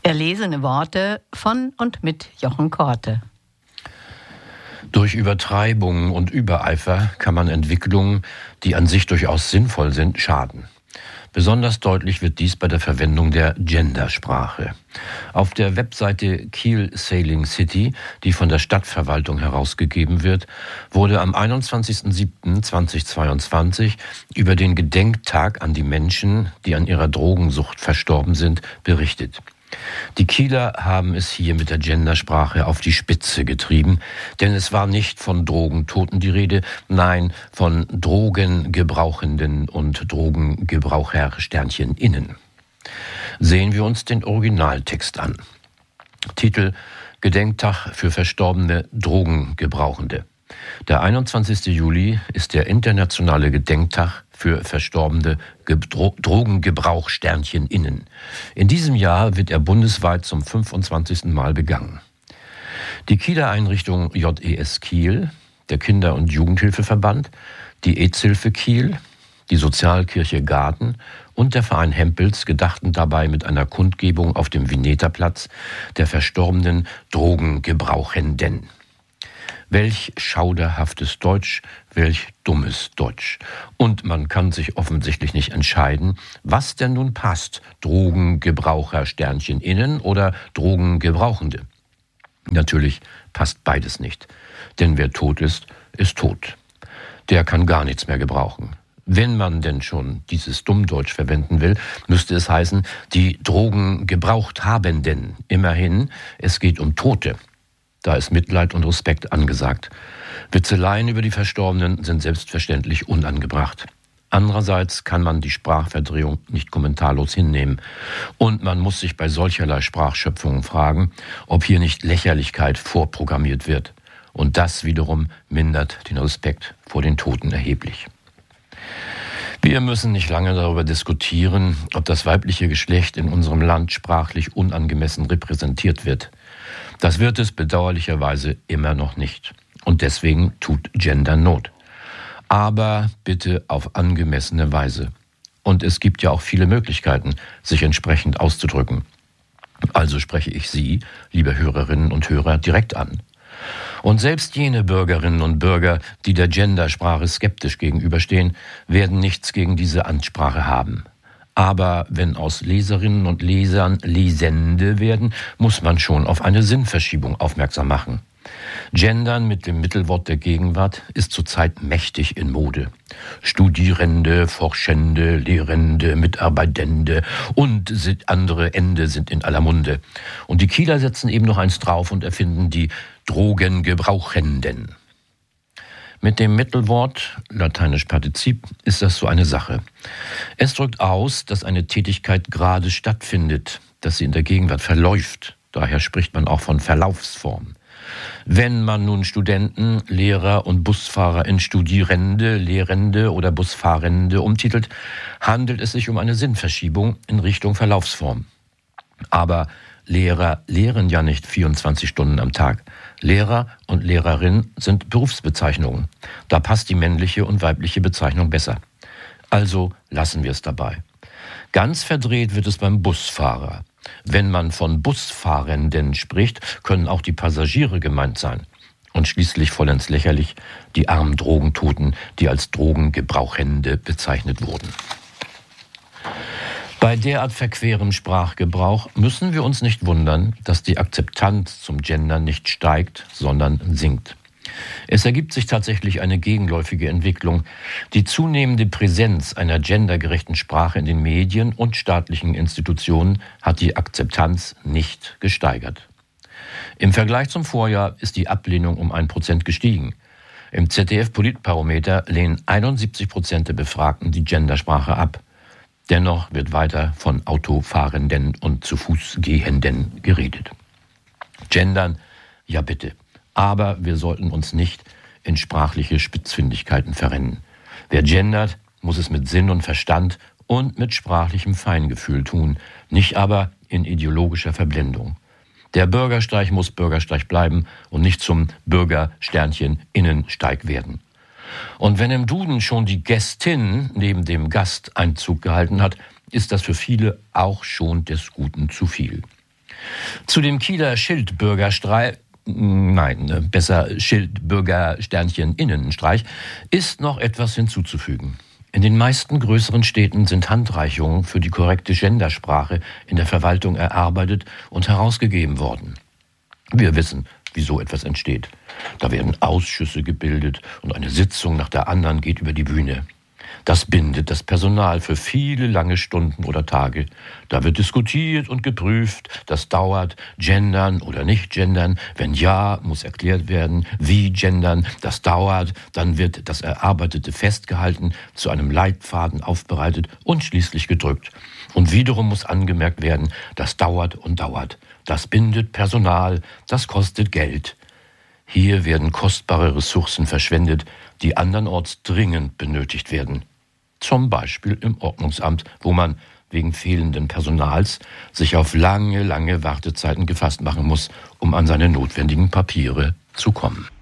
Erlesene Worte von und mit Jochen Korte. Durch Übertreibung und Übereifer kann man Entwicklungen, die an sich durchaus sinnvoll sind, schaden. Besonders deutlich wird dies bei der Verwendung der Gendersprache. Auf der Webseite Kiel Sailing City, die von der Stadtverwaltung herausgegeben wird, wurde am 21.07.2022 über den Gedenktag an die Menschen, die an ihrer Drogensucht verstorben sind, berichtet. Die Kieler haben es hier mit der Gendersprache auf die Spitze getrieben, denn es war nicht von Drogentoten die Rede, nein, von Drogengebrauchenden und Drogengebraucher-Sternchen innen. Sehen wir uns den Originaltext an. Titel: Gedenktag für verstorbene Drogengebrauchende. Der 21. Juli ist der internationale Gedenktag für verstorbene Drogengebrauch-Sternchen innen. In diesem Jahr wird er bundesweit zum 25. Mal begangen. Die Kieler Einrichtung JES Kiel, der Kinder- und Jugendhilfeverband, die EZ-Hilfe Kiel, die Sozialkirche Garten und der Verein Hempels gedachten dabei mit einer Kundgebung auf dem Vineta-Platz der verstorbenen Drogengebrauchenden. Welch schauderhaftes Deutsch, welch dummes Deutsch. Und man kann sich offensichtlich nicht entscheiden, was denn nun passt, Drogengebraucher Sternchen innen oder Drogengebrauchende. Natürlich passt beides nicht, denn wer tot ist, ist tot. Der kann gar nichts mehr gebrauchen. Wenn man denn schon dieses Dummdeutsch verwenden will, müsste es heißen, die Drogengebrauchthabenden. Immerhin, es geht um Tote. Da ist Mitleid und Respekt angesagt. Witzeleien über die Verstorbenen sind selbstverständlich unangebracht. Andererseits kann man die Sprachverdrehung nicht kommentarlos hinnehmen. Und man muss sich bei solcherlei Sprachschöpfungen fragen, ob hier nicht Lächerlichkeit vorprogrammiert wird. Und das wiederum mindert den Respekt vor den Toten erheblich. Wir müssen nicht lange darüber diskutieren, ob das weibliche Geschlecht in unserem Land sprachlich unangemessen repräsentiert wird. Das wird es bedauerlicherweise immer noch nicht. Und deswegen tut Gender Not. Aber bitte auf angemessene Weise. Und es gibt ja auch viele Möglichkeiten, sich entsprechend auszudrücken. Also spreche ich Sie, liebe Hörerinnen und Hörer, direkt an. Und selbst jene Bürgerinnen und Bürger, die der Gendersprache skeptisch gegenüberstehen, werden nichts gegen diese Ansprache haben. Aber wenn aus Leserinnen und Lesern Lesende werden, muss man schon auf eine Sinnverschiebung aufmerksam machen. Gendern mit dem Mittelwort der Gegenwart ist zurzeit mächtig in Mode. Studierende, Forschende, Lehrende, Mitarbeitende und andere Ende sind in aller Munde. Und die Kieler setzen eben noch eins drauf und erfinden die Drogengebrauchenden. Mit dem Mittelwort, lateinisch Partizip, ist das so eine Sache. Es drückt aus, dass eine Tätigkeit gerade stattfindet, dass sie in der Gegenwart verläuft. Daher spricht man auch von Verlaufsform. Wenn man nun Studenten, Lehrer und Busfahrer in Studierende, Lehrende oder Busfahrende umtitelt, handelt es sich um eine Sinnverschiebung in Richtung Verlaufsform. Aber Lehrer lehren ja nicht 24 Stunden am Tag. Lehrer und Lehrerin sind Berufsbezeichnungen. Da passt die männliche und weibliche Bezeichnung besser. Also lassen wir es dabei. Ganz verdreht wird es beim Busfahrer. Wenn man von Busfahrenden spricht, können auch die Passagiere gemeint sein. Und schließlich vollends lächerlich die armen Drogentoten, die als Drogengebrauchende bezeichnet wurden. Bei derart verquerem Sprachgebrauch müssen wir uns nicht wundern, dass die Akzeptanz zum Gendern nicht steigt, sondern sinkt. Es ergibt sich tatsächlich eine gegenläufige Entwicklung. Die zunehmende Präsenz einer gendergerechten Sprache in den Medien und staatlichen Institutionen hat die Akzeptanz nicht gesteigert. Im Vergleich zum Vorjahr ist die Ablehnung um 1% gestiegen. Im ZDF-Politbarometer lehnen 71% der Befragten die Gendersprache ab. Dennoch wird weiter von Autofahrenden und zu Fuß Gehenden geredet. Gendern, ja bitte. Aber wir sollten uns nicht in sprachliche Spitzfindigkeiten verrennen. Wer gendert, muss es mit Sinn und Verstand und mit sprachlichem Feingefühl tun, nicht aber in ideologischer Verblendung. Der Bürgersteig muss Bürgersteig bleiben und nicht zum Bürgersternchen-Innensteig werden. Und wenn im Duden schon die Gästin neben dem Gast Einzug gehalten hat, ist das für viele auch schon des Guten zu viel. Zu dem Kieler Schildbürgerstreich, besser Schildbürger-Innenstreich, ist noch etwas hinzuzufügen. In den meisten größeren Städten sind Handreichungen für die korrekte Gendersprache in der Verwaltung erarbeitet und herausgegeben worden. Wir wissen, wie so etwas entsteht. Da werden Ausschüsse gebildet und eine Sitzung nach der anderen geht über die Bühne. Das bindet das Personal für viele lange Stunden oder Tage. Da wird diskutiert und geprüft, das dauert, gendern oder nicht gendern. Wenn ja, muss erklärt werden, wie gendern, das dauert. Dann wird das Erarbeitete festgehalten, zu einem Leitfaden aufbereitet und schließlich gedrückt. Und wiederum muss angemerkt werden, das dauert und dauert. Das bindet Personal, das kostet Geld. Hier werden kostbare Ressourcen verschwendet, die andernorts dringend benötigt werden. Zum Beispiel im Ordnungsamt, wo man wegen fehlenden Personals sich auf lange Wartezeiten gefasst machen muss, um an seine notwendigen Papiere zu kommen.